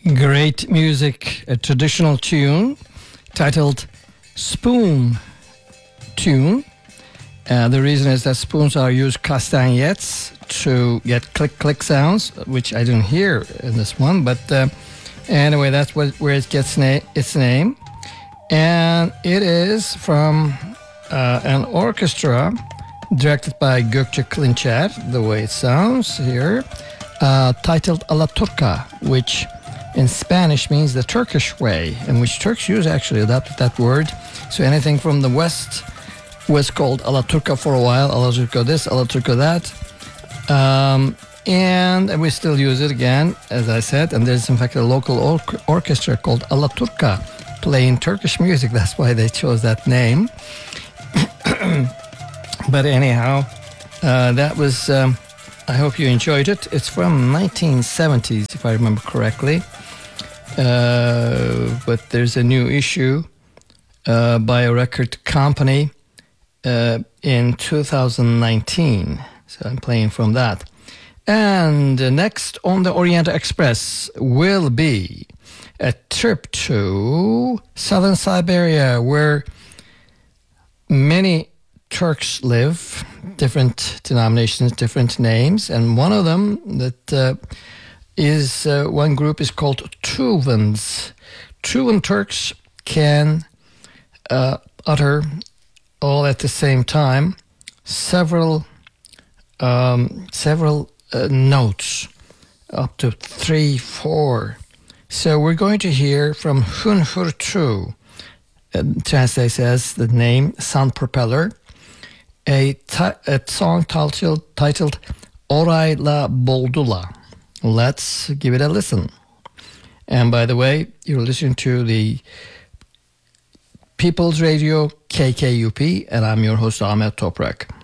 Great music, a traditional tune titled Spoon Tune. The reason is that spoons are used castagnettes to get click sounds, which I didn't hear in this one, but anyway, that's where it gets its name. And it is from an orchestra directed by Gökçe Klinçer, the way it sounds here, titled Alaturka, which in Spanish means the Turkish way, in which Turks use actually adopted that word. So anything from the West was called Alaturka for a while, Alaturka this, Alaturka that. And we still use it again, as I said, and there's in fact a local orchestra called Alaturka playing Turkish music. That's why they chose that name. But anyhow, that was, I hope you enjoyed it. It's from 1970s, if I remember correctly. But there's a new issue by a record company in 2019. So I'm playing from that. And next on the Orient Express will be a trip to southern Siberia, where many Turks live, different denominations, different names, and one of them that is one group is called Tuvans. Tuvan Turks can utter all at the same time several notes, up to 3, 4. So we're going to hear from Hunhurtu, translates as the name Sun Propeller, a song titled Orayla Boldula. Let's give it a listen. And by the way, you're listening to the People's Radio KKUP, and I'm your host Ahmet Toprak.